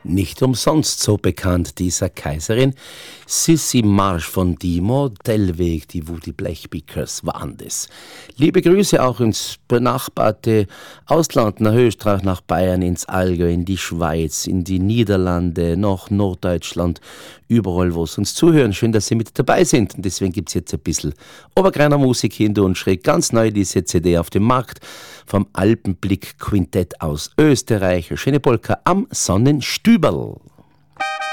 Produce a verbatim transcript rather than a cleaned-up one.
Nicht umsonst so bekannt dieser Kaiserin. Sissi Marsch von Dimo, Dellweg, die wo die Blechbikers waren das. Liebe Grüße auch ins benachbarte Ausland, nach Österreich, nach Bayern, ins Allgäu, in die Schweiz, in die Niederlande, nach Norddeutschland, überall, wo Sie uns zuhören. Schön, dass Sie mit dabei sind. Und deswegen gibt es jetzt ein bisschen obergreiner Musik hinter und schräg. Ganz neu diese C D auf dem Markt vom Alpenblick Quintett aus Österreich. Schöne Polka am Sonnenstüberl.